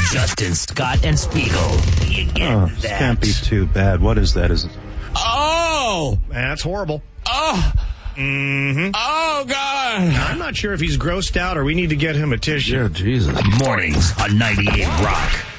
Justin, Scott, and Spiegel. You get This that? can't be too bad. What is that? Is it? Oh! That's horrible. Oh! Mm-hmm. Oh, God! I'm not sure if he's grossed out or we need to get him a tissue. Yeah, Jesus. Mornings on 98 Rock.